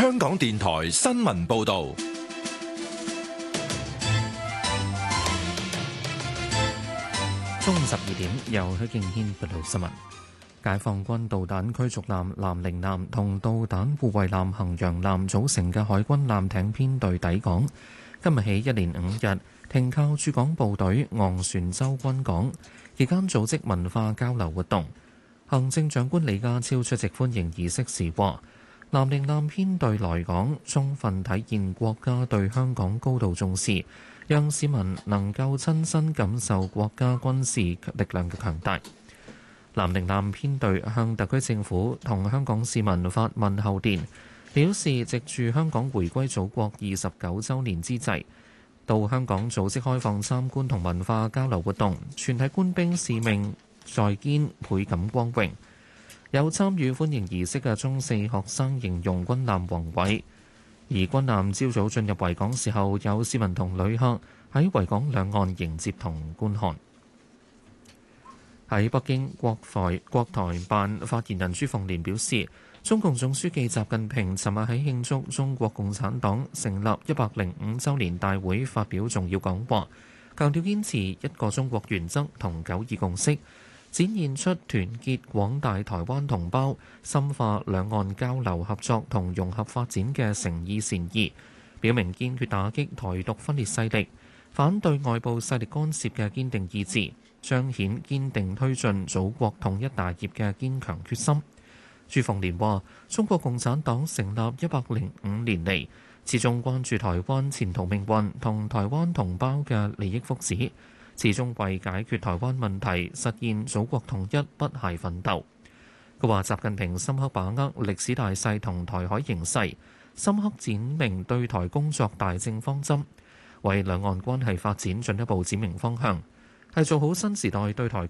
香港電台新聞報道。 中午12點，由許敬軒報道新聞。解放軍導彈驅逐艦南寧艦同導彈護衛艦衡陽艦組成嘅海軍艦艇編隊抵港，今日起一連5日停靠駐港部隊昂船洲軍港，期間組織文化交流活動。行政長官李家超出席歡迎儀式時話：南寧艦編隊來港，充分體現國家對香港高度重視，讓市民能夠親身感受國家軍事力量嘅強大。南寧艦編隊向特區政府同香港市民發問候電，表示藉住香港回歸祖國29週年之際，到香港組織開放參觀同文化交流活動，全體官兵使命在肩，倍感光榮。有參與歡迎儀式嘅中四學生形容軍艦宏偉，而軍艦朝早進入維港時候，有市民同旅客喺維港兩岸迎接同觀看。喺北京，國台辦發言人朱鳳蓮表示，中共總書記習近平尋日喺慶祝中國共產黨成立105週年大會發表重要講話，強調堅持一個中國原則同九二共識，展現出團結廣大台灣同胞、深化兩岸交流合作同融合發展嘅誠意善意，表明堅決打擊台獨分裂勢力、反對外部勢力干涉嘅堅定意志，彰顯堅定推進祖國統一大業嘅堅強決心。朱鳳蓮話：中國共產黨成立105年嚟，始終關注台灣前途命運同台灣同胞嘅利益福祉，始終為解決台灣問題、實現祖國統一不懈奮鬥。佢話：習近平深刻把握歷史大勢同台海形勢，深刻展明對台工作大政方針，為兩岸關係發展進一步展明方向，係做好新時代對台